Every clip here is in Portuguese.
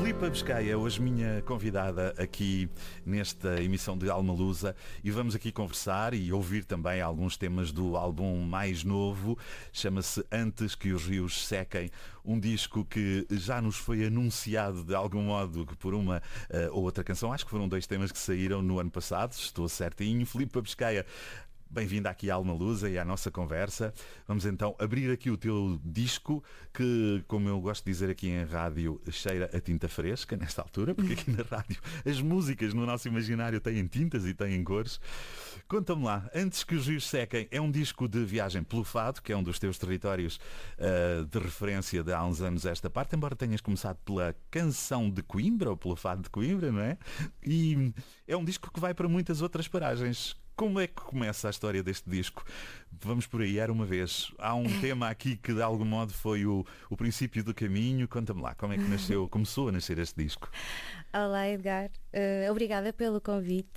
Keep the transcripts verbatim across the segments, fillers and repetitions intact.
Filipa Biscaia, hoje minha convidada aqui nesta emissão de Alma Lusa, e vamos aqui conversar e ouvir também alguns temas do álbum mais novo, chama-se Antes que os Rios Sequem, um disco que já nos foi anunciado de algum modo por uma uh, ou outra canção, acho que foram dois temas que saíram no ano passado, estou certinho. Filipa Biscaia, bem-vinda aqui à Alma Lusa e à nossa conversa. Vamos então abrir aqui o teu disco, que, como eu gosto de dizer aqui em rádio, cheira a tinta fresca nesta altura, porque aqui na rádio as músicas no nosso imaginário têm tintas e têm cores. Conta-me lá, Antes que os Rios Sequem é um disco de viagem pelo fado, que é um dos teus territórios uh, de referência de há uns anos esta parte, embora tenhas começado pela canção de Coimbra, ou pelo fado de Coimbra, não é? E é um disco que vai para muitas outras paragens. Como é que começa a história deste disco? Vamos por aí, era uma vez. Há um tema aqui que de algum modo foi o, o princípio do caminho. Conta-me lá, como é que nasceu, começou a nascer este disco? Olá, Edgar. Uh, obrigada pelo convite.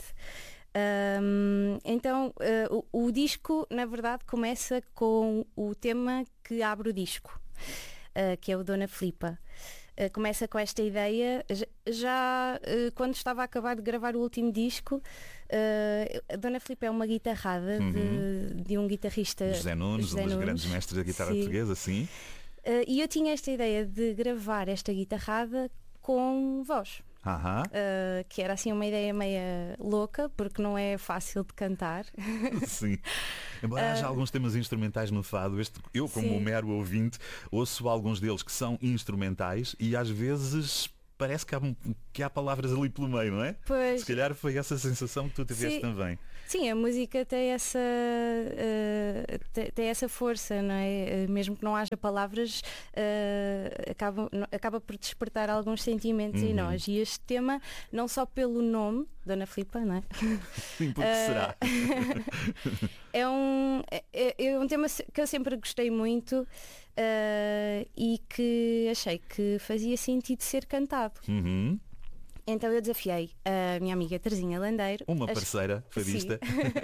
Um, então, uh, o, o disco, na verdade, começa com o tema que abre o disco, uh, que é o Dona Filipa. Uh, começa com esta ideia, já, já uh, quando estava a acabar de gravar o último disco, uh, a Dona Filipa é uma guitarrada uhum. de, de um guitarrista, José Nunes, José um dos Nunes. grandes mestres da guitarra Sim. portuguesa, sim. Uh, e eu tinha esta ideia de gravar esta guitarrada com voz. Aham. Uh, que era assim uma ideia meia louca, porque não é fácil de cantar. Sim. Embora haja uh, alguns temas instrumentais no fado, este, eu como sim. um mero ouvinte ouço alguns deles que são instrumentais e às vezes parece que há, que há palavras ali pelo meio, não é? Pois. Se calhar foi essa sensação que tu tiveste Sim. também. Sim, a música tem essa uh, tem, tem essa força, não é? Uh, mesmo que não haja palavras, uh, acaba, acaba por despertar alguns sentimentos uhum. em nós. E este tema, não só pelo nome, Dona Filipa, não é? Sim, porque uh, será? é, um, é, é um tema que eu sempre gostei muito. Uh, e que achei que fazia sentido ser cantado. Uhum. Então eu desafiei a minha amiga Terezinha Landeiro, uma parceira a... fadista,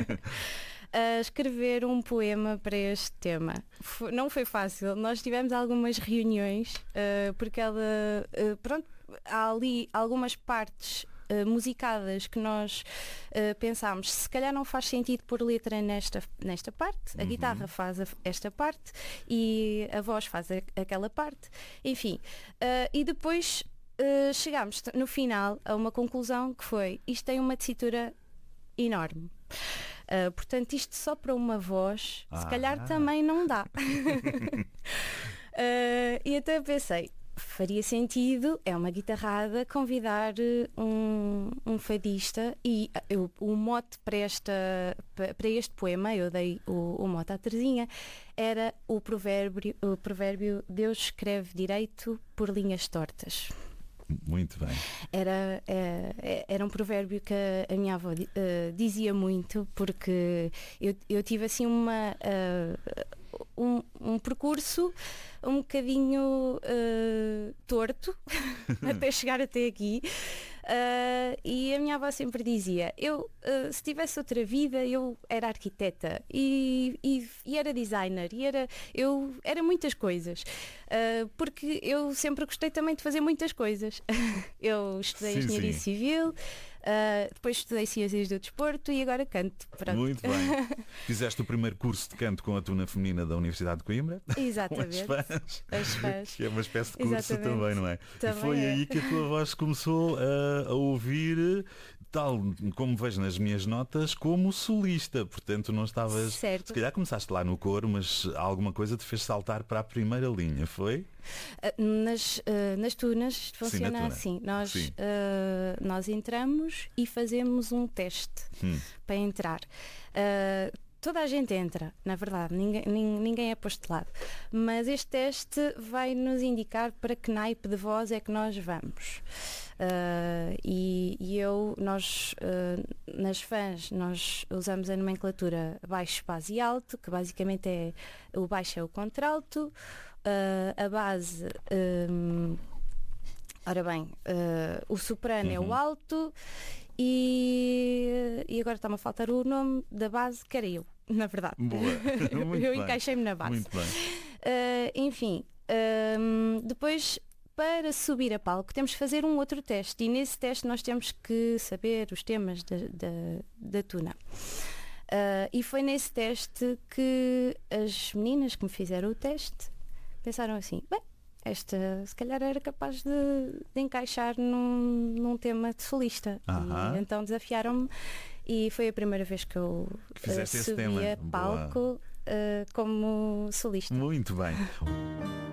a escrever um poema para este tema. Foi, não foi fácil, nós tivemos algumas reuniões, uh, porque ela, uh, pronto, há ali algumas partes Uh, musicadas que nós uh, pensámos, se calhar não faz sentido pôr letra nesta, nesta parte, a uhum. guitarra faz a, esta parte e a voz faz a, aquela parte, enfim. Uh, e depois uh, chegámos no final a uma conclusão que foi, isto tem uma tessitura enorme. Uh, portanto, isto só para uma voz, ah. se calhar também não dá. uh, e até pensei, faria sentido, é uma guitarrada, convidar um, um fadista e eu, o mote para, esta, para este poema, eu dei o, o mote à Terezinha, era o provérbio, o provérbio Deus escreve direito por linhas tortas. Muito bem. Era, era, era um provérbio que a, a minha avó uh, dizia muito, porque eu, eu tive assim uma, uh, um, um percurso um bocadinho uh, torto até chegar até aqui. Uh, e a minha avó sempre dizia, eu uh, se tivesse outra vida eu era arquiteta e, e, e era designer e era, eu, era muitas coisas, uh, porque eu sempre gostei também de fazer muitas coisas. Eu estudei sim, engenharia sim. civil, uh, depois estudei ciências do desporto e agora canto. Pronto. Muito bem. Fizeste o primeiro curso de canto com a Tuna Feminina da Universidade de Coimbra. Exatamente. Com as fãs. As fãs. Que é uma espécie de curso Exatamente. também, não é? Também e foi é. aí que a tua voz começou a a ouvir, tal como vejo nas minhas notas, como solista. Portanto, não estavas... Certo. Se calhar começaste lá no coro, mas alguma coisa te fez saltar para a primeira linha, foi? Nas, uh, nas tunas funciona Sim, na tuna. assim. Nós, Sim. uh, nós entramos e fazemos um teste hum. para entrar. Uh, Toda a gente entra, na verdade, ninguém, ninguém é posto de lado. Mas este teste vai nos indicar para que naipe de voz é que nós vamos. Uh, e, e eu, nós, uh, nas fãs, nós usamos a nomenclatura baixo, base e alto, que basicamente é, o baixo é o contralto, uh, a base... Um, Ora bem, uh, o soprano uhum. é o alto e, e agora está-me a faltar o nome da base, que era eu, na verdade. Boa. Eu encaixei-me na base. Muito bem. Uh, enfim, uh, depois para subir a palco temos que fazer um outro teste e nesse teste nós temos que saber os temas da, da, da tuna. Uh, e foi nesse teste que as meninas que me fizeram o teste pensaram assim, bem, esta se calhar era capaz de, de encaixar num, num tema de solista. Uh-huh. E então desafiaram-me e foi a primeira vez que eu que uh, subi a palco uh, como solista. Muito bem.